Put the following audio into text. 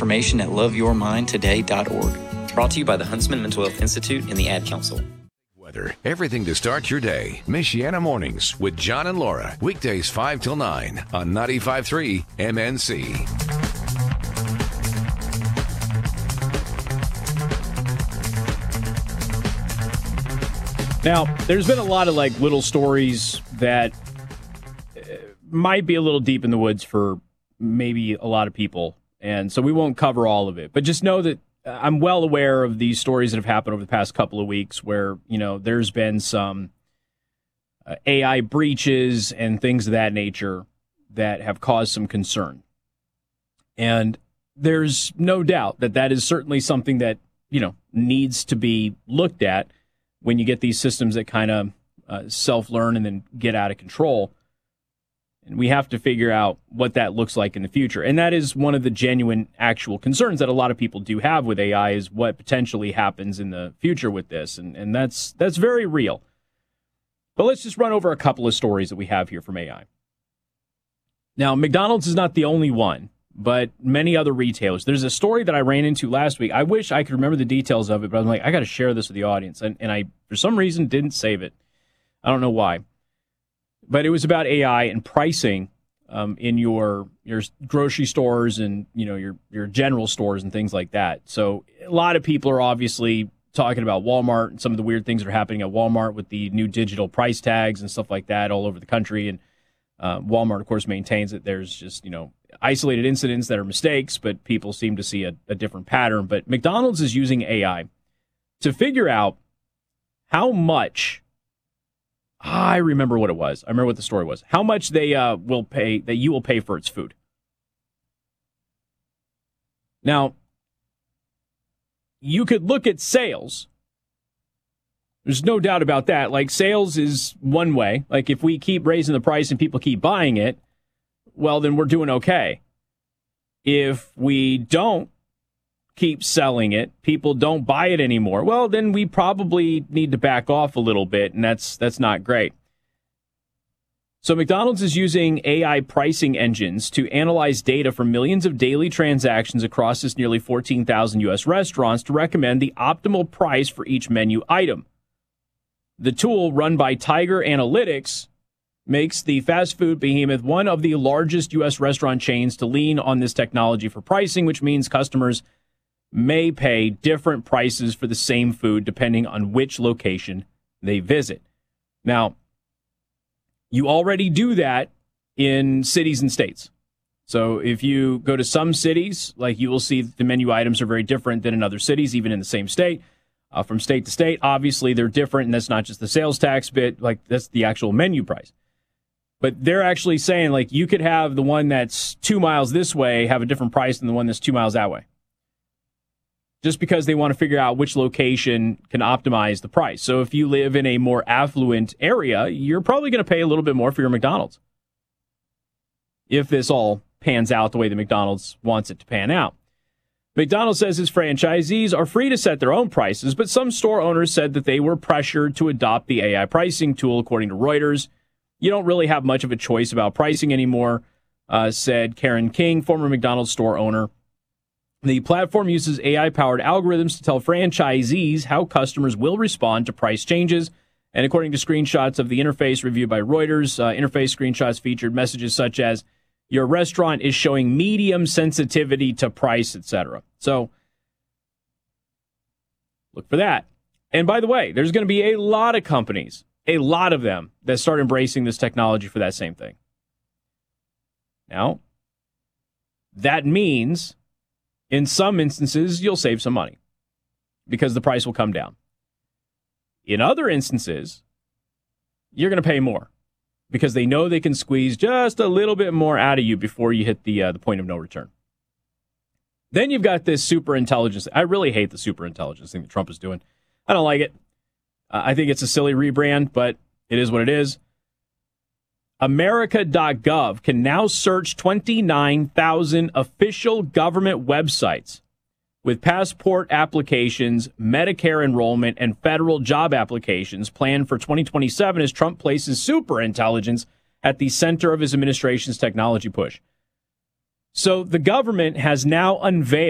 information at loveyourmindtoday.org. Brought to you by the Huntsman Mental Health Institute and the Ad Council. Weather. Everything to start your day. Michiana Mornings with John and Laura. Weekdays 5 till 9 on 95.3 MNC. Now, there's been a lot of little stories that might be a little deep in the woods for maybe a lot of people, and so we won't cover all of it. But just know that I'm well aware of these stories that have happened over the past couple of weeks where, there's been some AI breaches and things of that nature that have caused some concern. And there's no doubt that that is certainly something that, needs to be looked at when you get these systems that kind of self-learn and then get out of control. And we have to figure out what that looks like in the future. And that is one of the genuine actual concerns that a lot of people do have with AI is what potentially happens in the future with this. And that's very real. But let's just run over a couple of stories that we have here from AI. Now, McDonald's is not the only one, but many other retailers. There's a story that I ran into last week. I wish I could remember the details of it, but I'm like, I got to share this with the audience. And I, for some reason, didn't save it. I don't know why. But it was about AI and pricing in your grocery stores and your general stores and things like that. So a lot of people are obviously talking about Walmart and some of the weird things that are happening at Walmart with the new digital price tags and stuff like that all over the country. And Walmart, of course, maintains that there's just isolated incidents that are mistakes, but people seem to see a different pattern. But McDonald's is using AI to figure out how much. I remember what it was. I remember what the story was. How much they will pay, that you will pay for its food. Now, you could look at sales. There's no doubt about that. Sales is one way. If we keep raising the price and people keep buying it, well, then we're doing okay. If we don't keep selling it, people don't buy it anymore, well, then we probably need to back off a little bit, and that's not great. So McDonald's is using AI pricing engines to analyze data from millions of daily transactions across its nearly 14,000 U.S. restaurants to recommend the optimal price for each menu item. The tool, run by Tiger Analytics, makes the fast food behemoth one of the largest U.S. restaurant chains to lean on this technology for pricing, which means customers may pay different prices for the same food depending on which location they visit. Now, you already do that in cities and states. So if you go to some cities, you will see the menu items are very different than in other cities, even in the same state. From state to state, obviously they're different, and that's not just the sales tax bit, that's the actual menu price. But they're actually saying, you could have the one that's 2 miles this way have a different price than the one that's 2 miles that way, just because they want to figure out which location can optimize the price. So if you live in a more affluent area, you're probably going to pay a little bit more for your McDonald's, if this all pans out the way that McDonald's wants it to pan out. McDonald's says its franchisees are free to set their own prices, but some store owners said that they were pressured to adopt the AI pricing tool, according to Reuters. You don't really have much of a choice about pricing anymore, said Karen King, former McDonald's store owner. The platform uses AI-powered algorithms to tell franchisees how customers will respond to price changes. And according to screenshots of the interface reviewed by Reuters, interface screenshots featured messages such as, your restaurant is showing medium sensitivity to price, etc. So look for that. And by the way, there's going to be a lot of companies, a lot of them, that start embracing this technology for that same thing. Now, that means in some instances, you'll save some money because the price will come down. In other instances, you're going to pay more because they know they can squeeze just a little bit more out of you before you hit the point of no return. Then you've got this super intelligence. I really hate the super intelligence thing that Trump is doing. I don't like it. I think it's a silly rebrand, but it is what it is. America.gov can now search 29,000 official government websites with passport applications, Medicare enrollment, and federal job applications planned for 2027 as Trump places superintelligence at the center of his administration's technology push. So the government has now unveiled